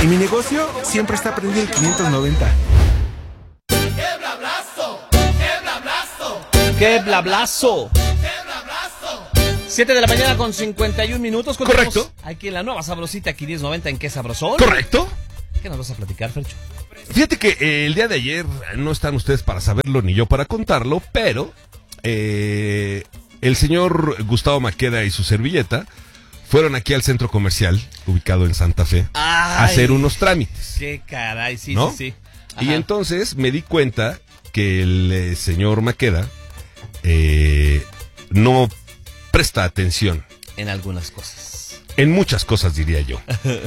Y mi negocio siempre está prendido el 590. ¡Qué blablazo! ¡Qué blablazo! ¡Qué blablazo! 7 de la mañana con 51 minutos. Correcto. Aquí en la nueva sabrosita, aquí 1090 en Qué Sabrosón. Correcto. ¿Qué nos vas a platicar, Fercho? Fíjate que el día de ayer, no están ustedes para saberlo ni yo para contarlo, pero el señor Gustavo Maqueda y su servilleta fueron aquí al centro comercial, ubicado en Santa Fe, a hacer unos trámites. ¡Qué caray! Sí, ¿no? sí. Y entonces me di cuenta que el señor Maqueda no presta atención. En algunas cosas. En muchas cosas, diría yo.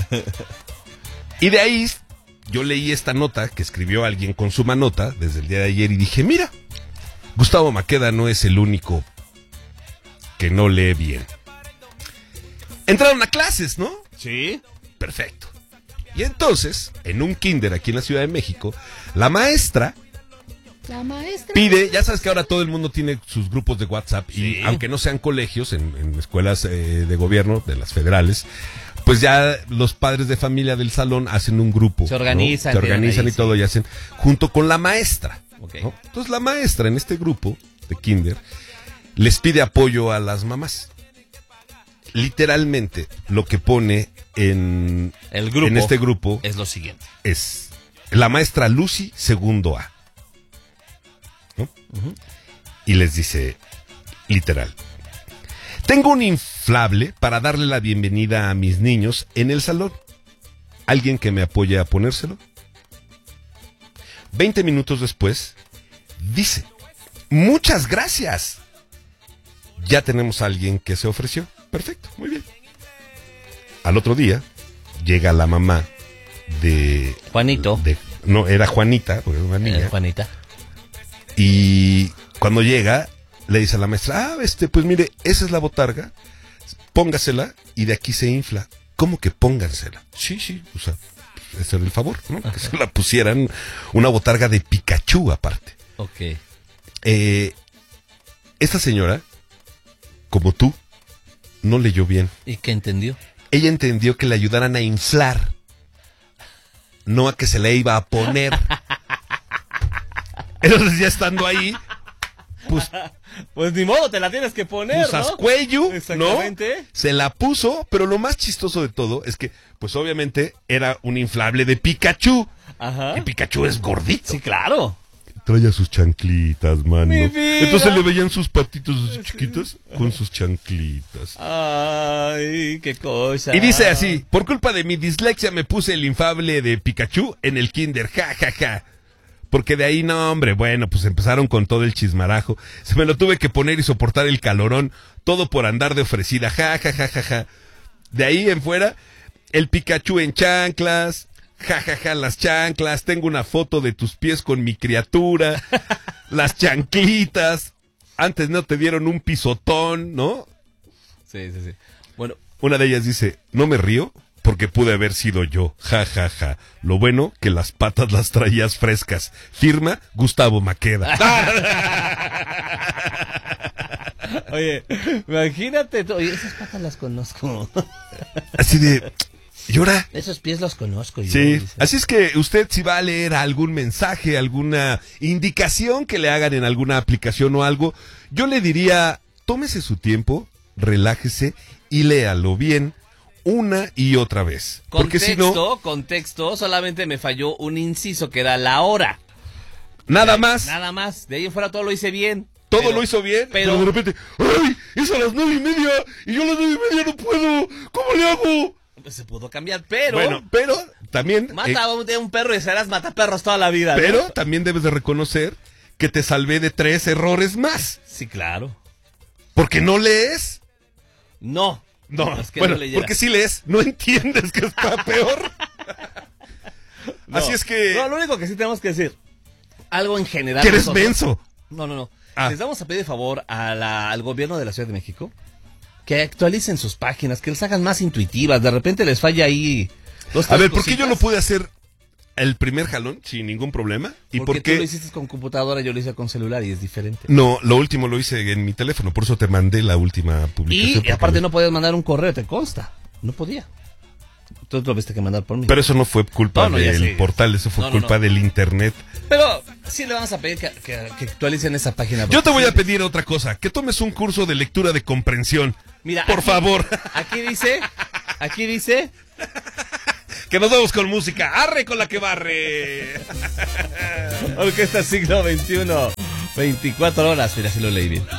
Y de ahí yo leí esta nota que escribió alguien con su manota desde el día de ayer y dije, mira, Gustavo Maqueda no es el único que no lee bien. Entraron a clases, ¿no? Sí. Perfecto. Y entonces, en un kinder aquí en la Ciudad de México, la maestra pide, ya sabes que ahora todo el mundo tiene sus grupos de WhatsApp y aunque no sean colegios, en escuelas de gobierno, de las federales, pues ya los padres de familia del salón hacen un grupo. Se organizan. ¿no? Se organizan ahí, y todo, y hacen junto con la maestra. Okay. ¿no? Entonces la maestra en este grupo de kinder les pide apoyo a las mamás. Literalmente lo que pone en este grupo es lo siguiente. Es la maestra Lucy segundo A, ¿no? Y les dice literal: tengo un inflable para darle la bienvenida a mis niños en el salón. ¿Alguien que me apoye a ponérselo? 20 minutos después dice: muchas gracias. Ya tenemos a alguien que se ofreció. Perfecto, muy bien. Al otro día llega la mamá de Juanito. No, era Juanita, porque era una niña. Juanita. Y cuando llega, le dice a la maestra, pues mire, esa es la botarga, póngasela y de aquí se infla. ¿Cómo que póngansela? Sí, o sea, ese era el favor, ¿no? Ajá. Que se la pusieran una botarga de Pikachu aparte. Ok. Esta señora, como tú, no leyó bien. ¿Y qué entendió? Ella entendió que le ayudaran a inflar, no a que se le iba a poner. Entonces ya estando ahí, pues ni modo, te la tienes que poner, pusas ¿no? cuello, Exactamente. ¿no? Se la puso, pero lo más chistoso de todo es que, pues obviamente, era un inflable de Pikachu. Ajá. Y Pikachu es gordito. Sí, claro. Traía sus chanclitas, mano. Mi vida. Entonces le veían sus patitos chiquitos con sus chanclitas. Ay, qué cosa. Y dice así: por culpa de mi dislexia me puse el inflable de Pikachu en el kinder, ja, ja, ja. Porque de ahí, no, hombre, bueno, pues empezaron con todo el chismarajo. Se me lo tuve que poner y soportar el calorón, todo por andar de ofrecida, ja, ja, ja, ja, ja. De ahí en fuera, el Pikachu en chanclas, ja, ja, ja, las chanclas, tengo una foto de tus pies con mi criatura, las chanclitas, antes no te dieron un pisotón, ¿no? Sí. Bueno, una de ellas dice, no me río porque pude haber sido yo, ja, ja, ja. Lo bueno que las patas las traías frescas. Firma Gustavo Maqueda. Oye, imagínate, oye, esas patas las conozco. Así de, ¿llora? Esos pies los conozco yo. Sí, Dice. así es que usted si va a leer algún mensaje, alguna indicación que le hagan en alguna aplicación o algo, yo le diría, tómese su tiempo, relájese y léalo bien una y otra vez. Porque si no, Contexto, solamente me falló un inciso que era la hora. Nada más. Nada más, de ahí en fuera todo lo hice bien. Todo lo hizo bien, pero de repente, ¡ay! Es a las 9:30 y yo a las 9:30 no puedo. ¿Cómo le hago? Pues se pudo cambiar, pero... Bueno, pero también... Mata a un perro y serás mataperros toda la vida, ¿no? Pero también debes de reconocer que te salvé de 3 errores más. Sí, claro. ¿Porque no lees? No, es que bueno, no leyera. porque si lees, no entiendes que está peor. No, así es que... No, lo único que sí tenemos que decir, algo en general... Que eres nosotros... menso. No. Les vamos a pedir favor al gobierno de la Ciudad de México que actualicen sus páginas, que les hagan más intuitivas. De repente les falla ahí... A ver, ¿por qué yo no pude hacer el primer jalón sin ningún problema? ¿Y porque por qué tú lo hiciste con computadora, yo lo hice con celular y es diferente. No, lo último lo hice en mi teléfono, por eso te mandé la última publicación. Y aparte no podías mandar un correo, te consta. No podía. tú lo viste que mandar por mí. Pero eso no fue culpa No, ya del sé. portal, eso fue culpa del internet. Pero sí le vamos a pedir que actualicen esa página. Yo te voy a pedir otra cosa, que tomes un curso de lectura de comprensión. Mira, por favor. Aquí dice... Que nos vamos con música. ¡Arre con la que barre! Orquesta Siglo XXI, 24 horas. Mira, si lo leí bien.